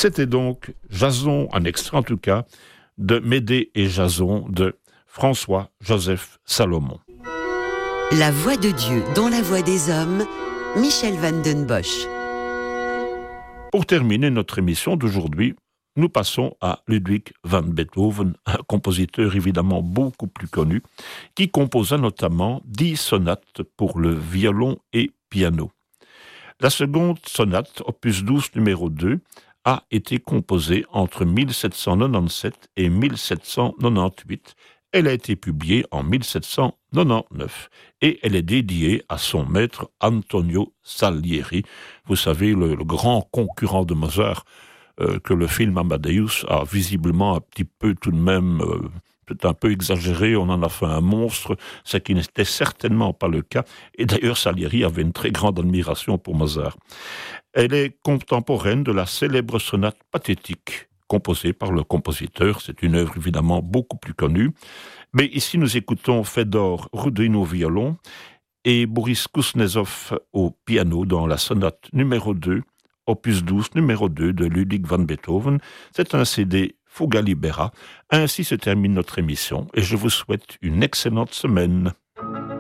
C'était donc Jason, un extrait en tout cas, de Médée et Jason de François-Joseph Salomon. La voix de Dieu dans la voix des hommes, Michel van den Bosch. Pour terminer notre émission d'aujourd'hui, nous passons à Ludwig van Beethoven, un compositeur évidemment beaucoup plus connu, qui composa notamment 10 sonates pour le violon et piano. La seconde sonate, opus 12 numéro 2, a été composée entre 1797 et 1798. Elle a été publiée en 1799 et elle est dédiée à son maître Antonio Salieri, vous savez, le grand concurrent de Mozart, que le film Amadeus a visiblement un petit peu tout de même, peut-être un peu exagéré, on en a fait un monstre, ce qui n'était certainement pas le cas, et d'ailleurs Salieri avait une très grande admiration pour Mozart. Elle est contemporaine de la célèbre sonate pathétique, composée par le compositeur, c'est une œuvre évidemment beaucoup plus connue, mais ici nous écoutons Fedor Rudin au violon et Boris Kuznetsov au piano dans la sonate numéro 2, opus 12 numéro 2 de Ludwig van Beethoven. C'est un CD Fuga Libera. Ainsi se termine notre émission et je vous souhaite une excellente semaine.